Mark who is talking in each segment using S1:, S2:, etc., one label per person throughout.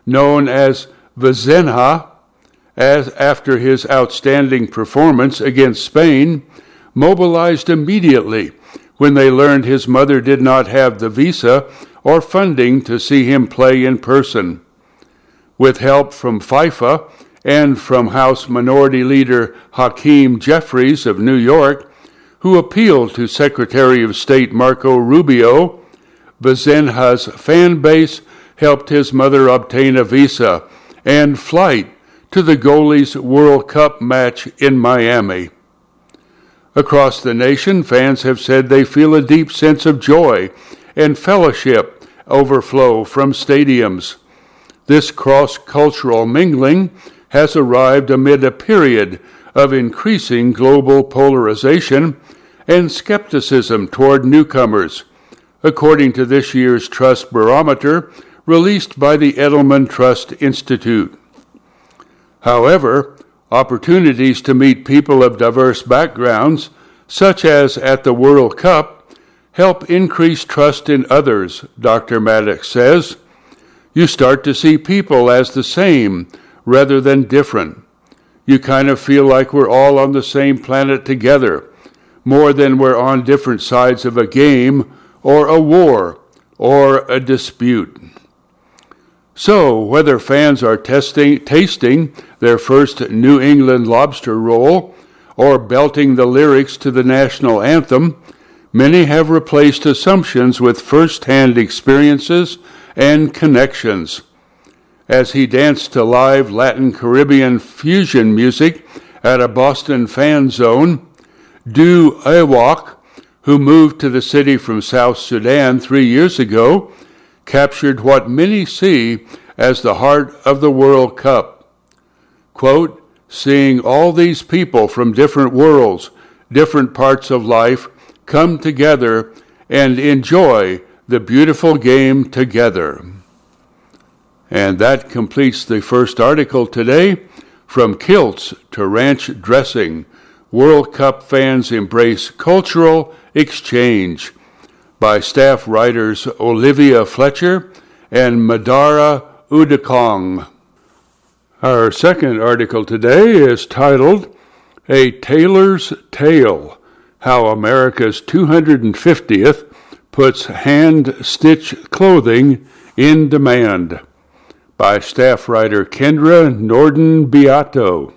S1: known as Vicenha, after his outstanding performance against Spain, mobilized immediately when they learned his mother did not have the visa or funding to see him play in person. With help from FIFA and from House Minority Leader Hakeem Jeffries of New York, who appealed to Secretary of State Marco Rubio, Vicenha's fan base helped his mother obtain a visa and flight to the goalies' World Cup match in Miami. Across the nation, fans have said they feel a deep sense of joy and fellowship overflow from stadiums. This cross-cultural mingling has arrived amid a period of increasing global polarization and skepticism toward newcomers, according to this year's Trust Barometer released by the Edelman Trust Institute. However, opportunities to meet people of diverse backgrounds, such as at the World Cup, help increase trust in others, Dr. Maddox says. You start to see people as the same rather than different. You kind of feel like we're all on the same planet together, more than we're on different sides of a game or a war or a dispute. So, whether fans are tasting their first New England lobster roll or belting the lyrics to the national anthem, many have replaced assumptions with first-hand experiences and connections. As he danced to live Latin Caribbean fusion music at a Boston fan zone, Du Awak, who moved to the city from South Sudan 3 years ago, captured what many see as the heart of the World Cup. Quote, seeing all these people from different worlds, different parts of life, come together and enjoy the beautiful game together. And that completes the first article today. From kilts to ranch dressing, World Cup fans embrace cultural exchange, by staff writers Olivia Fletcher and Madara Udakong. Our second article today is titled A Tailor's Tale, How America's 250th Puts Hand-Stitched Clothing in Demand, by staff writer Kendra Norden-Beato.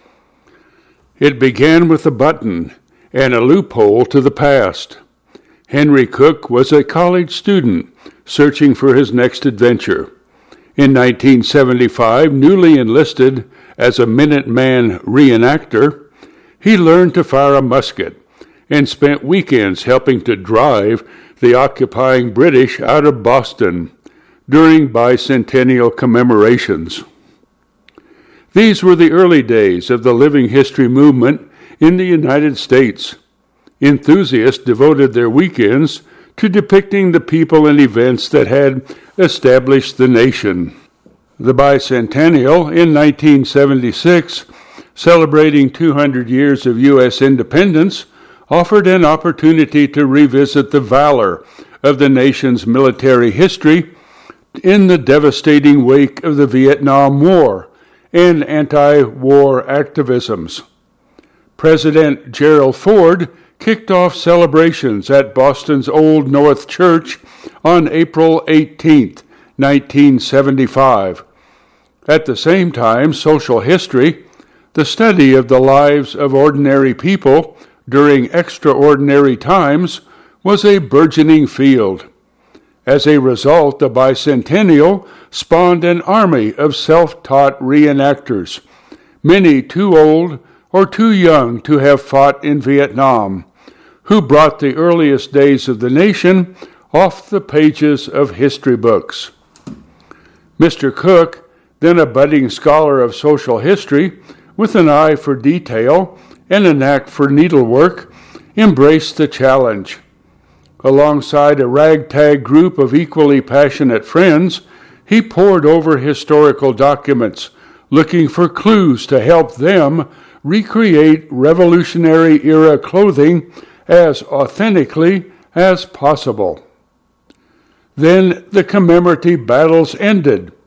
S1: It began with a button and a loophole to the past. Henry Cook was a college student searching for his next adventure. In 1975, newly enlisted as a Minuteman reenactor, he learned to fire a musket and spent weekends helping to drive the occupying British out of Boston during bicentennial commemorations. These were the early days of the living history movement in the United States. Enthusiasts devoted their weekends to depicting the people and events that had established the nation. The bicentennial in 1976, celebrating 200 years of U.S. independence, offered an opportunity to revisit the valor of the nation's military history in the devastating wake of the Vietnam War and anti-war activisms. President Gerald Ford kicked off celebrations at Boston's Old North Church on April 18, 1975. At the same time, social history, the study of the lives of ordinary people during extraordinary times, was a burgeoning field. As a result, the bicentennial spawned an army of self-taught reenactors, many too old or too young to have fought in Vietnam, who brought the earliest days of the nation off the pages of history books. Mr. Cook, then a budding scholar of social history with an eye for detail and a knack for needlework, embraced the challenge. Alongside a ragtag group of equally passionate friends, he pored over historical documents, looking for clues to help them recreate Revolutionary-era clothing as authentically as possible. Then the commemorative battles ended,